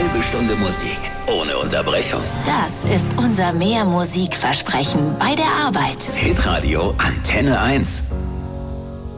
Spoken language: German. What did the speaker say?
halbe Stunde Musik ohne Unterbrechung. Das ist unser Mehr-Musik-Versprechen bei der Arbeit. Hitradio Antenne 1.